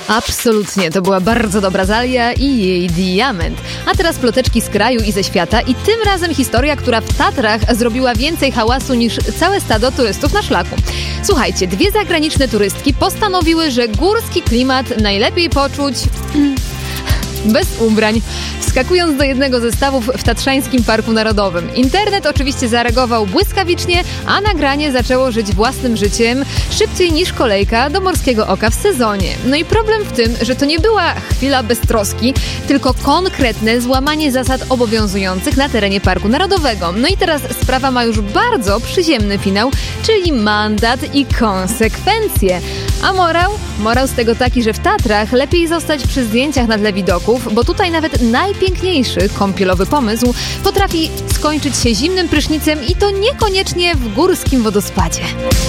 Absolutnie, to była bardzo dobra Zalia i jej diament. A teraz ploteczki z kraju i ze świata i tym razem historia, która w Tatrach zrobiła więcej hałasu niż całe stado turystów na szlaku. Słuchajcie, 2 zagraniczne turystki postanowiły, że górski klimat najlepiej poczuć bez ubrań, wskakując do jednego ze stawów w Tatrzańskim Parku Narodowym. Internet oczywiście zareagował błyskawicznie, a nagranie zaczęło żyć własnym życiem szybciej niż kolejka do Morskiego Oka w sezonie. No i problem w tym, że to nie była chwila beztroski, tylko konkretne złamanie zasad obowiązujących na terenie Parku Narodowego. No i teraz sprawa ma już bardzo przyziemny finał, czyli mandat i konsekwencje. A morał? Morał z tego taki, że w Tatrach lepiej zostać przy zdjęciach na tle widoków, bo tutaj nawet najpiękniejszy kąpielowy pomysł potrafi skończyć się zimnym prysznicem i to niekoniecznie w górskim wodospadzie.